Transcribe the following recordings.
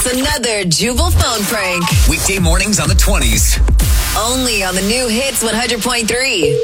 It's another Jubal phone prank. Weekday mornings on the 20s. Only on the new Hits 100.3.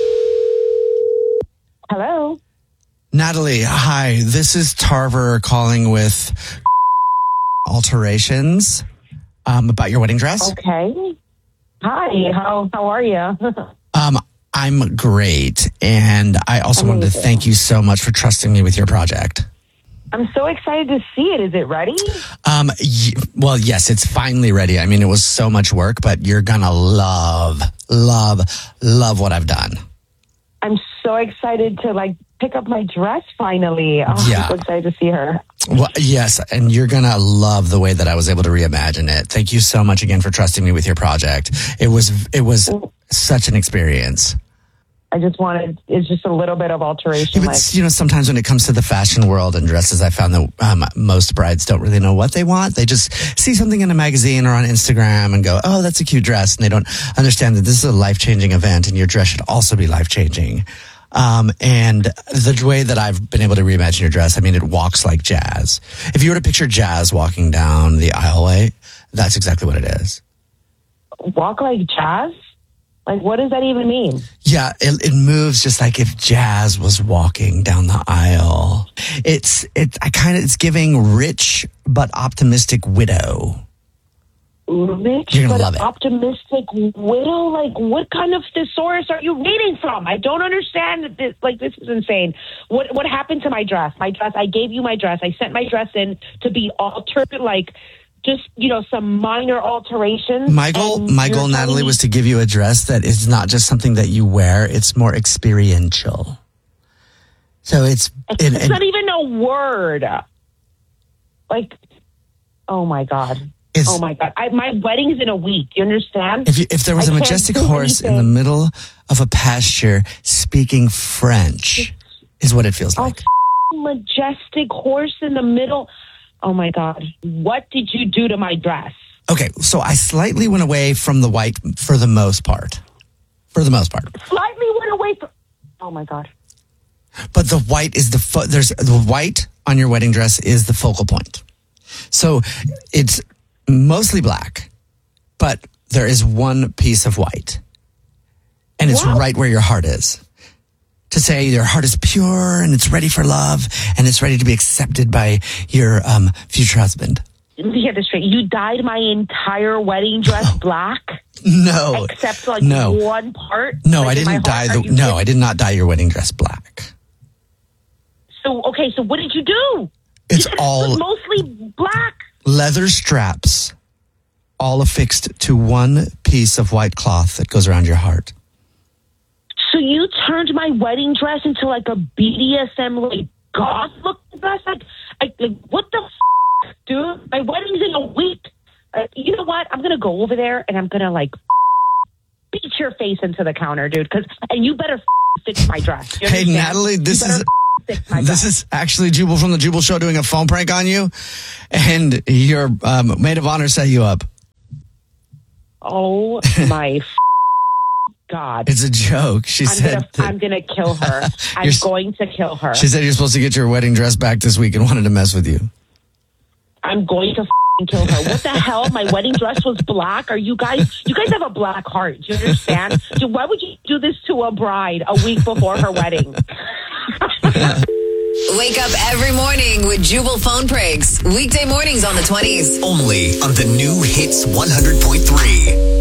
Hello. Natalie, hi. This is Tarver calling with alterations about your wedding dress. Okay. Hi. How are you? I'm great. And I also wanted to thank you so much for trusting me with your project. I'm so excited to see it. Is it ready? Well, yes, it's finally ready. I mean, it was so much work, but you're going to love what I've done. I'm so excited to pick up my dress finally. Oh, Yeah. I'm so excited to see her. Well, yes, and you're going to love the way that I was able to reimagine it. Thank you so much again for trusting me with your project. It was such an experience. It's just a little bit of alteration. But, sometimes when it comes to the fashion world and dresses, I found that most brides don't really know what they want. They just see something in a magazine or on Instagram and go, oh, that's a cute dress. And they don't understand that this is a life-changing event and your dress should also be life-changing. And the way that I've been able to reimagine your dress, I mean, it walks like jazz. If you were to picture jazz walking down the aisleway, that's exactly what it is. Walk like jazz? What does that even mean? Yeah, it moves just like if jazz was walking down the aisle. It's giving rich but optimistic widow. Rich You're gonna but love it. optimistic widow? What kind of thesaurus are you reading from? I don't understand this. This is insane. What happened to my dress? I gave you my dress. I sent my dress in to be altered, some minor alterations. My goal, Natalie, was to give you a dress that is not just something that you wear. It's more experiential. So it's not even a word. Oh my God. Oh my God. My wedding's in a week. You understand? If there was a majestic horse in the middle of a pasture speaking French is what it feels like. Majestic horse in the middle. Oh my God. What did you do to my dress? Okay, so I slightly went away from the white for the most part. Slightly went away from... Oh my God. But the white is the white on your wedding dress is the focal point. So it's mostly black, but there is one piece of white. And it's right where your heart is. To say your heart is pure and it's ready for love and it's ready to be accepted by your future husband. Let me get this straight. You dyed my entire wedding dress black? No. Except no. one part? No, I didn't dye I did not dye your wedding dress black. So what did you do? It's It all was mostly black. leather straps, all affixed to one piece of white cloth that goes around your heart. So you turned my wedding dress into a BDSM goth looking dress? What the dude? My wedding's in a week. You know what? I'm gonna go over there and I'm gonna beat your face into the counter, dude. And you better fix my dress. You Hey, understand? Natalie, this is actually Jubal from the Jubal Show doing a phone prank on you, and your maid of honor set you up. Oh my God! It's a joke. She said I'm gonna kill her. I'm going to kill her. She said you're supposed to get your wedding dress back this week and wanted to mess with you. I'm going to kill her. What the hell? My wedding dress was black. You guys have a black heart. Do you understand? Why would you do this to a bride a week before her wedding? Wake up every morning with Jubal phone pranks. Weekday mornings on the 20s. Only on the new Hits 100.3.